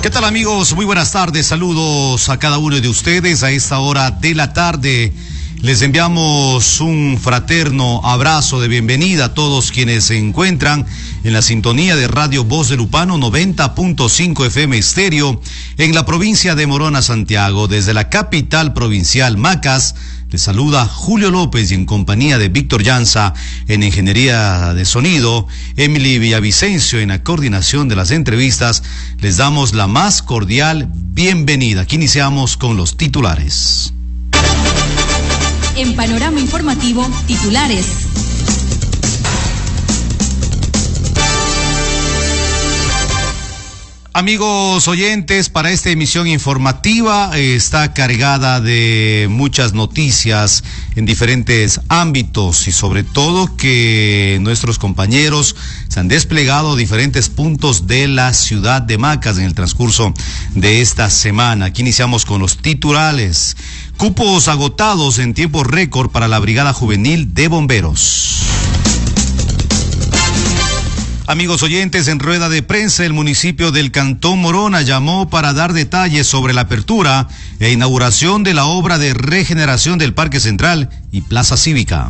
¿Qué tal, amigos? Muy buenas tardes. Saludos a cada uno de ustedes a esta hora de la tarde. Les enviamos un fraterno abrazo de bienvenida a todos quienes se encuentran en la sintonía de Radio Voz de Lupano 90.5 FM estéreo en la provincia de Morona, Santiago. Desde la capital provincial, Macas, les saluda Julio López y en compañía de Víctor Llanza en Ingeniería de Sonido, Emily Villavicencio en la coordinación de las entrevistas, les damos la más cordial bienvenida. Aquí iniciamos con los titulares. En Panorama Informativo, titulares. Amigos oyentes, para esta emisión informativa está cargada de muchas noticias en diferentes ámbitos y sobre todo que nuestros compañeros se han desplegado a diferentes puntos de la ciudad de Macas en el transcurso de esta semana. Aquí iniciamos con los titulares. Cupos agotados en tiempo récord para la Brigada Juvenil de Bomberos. Amigos oyentes, en rueda de prensa, el municipio del Cantón Morona llamó para dar detalles sobre la apertura e inauguración de la obra de regeneración del Parque Central y Plaza Cívica.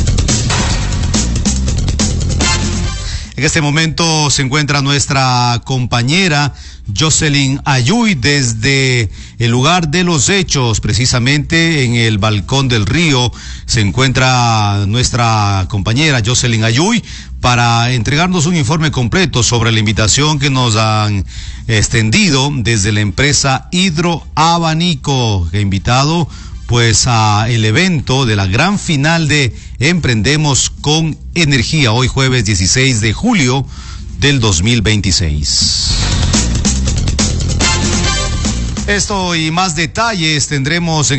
En este momento se encuentra nuestra compañera Jocelyn Ayuy desde el lugar de los hechos, precisamente en el balcón del río. Se encuentra nuestra compañera Jocelyn Ayuy para entregarnos un informe completo sobre la invitación que nos han extendido desde la empresa Hidroabanico, que ha invitado pues a el evento de la gran final de Emprendemos con Energía, hoy jueves 16 de julio del 2026. Esto y más detalles tendremos en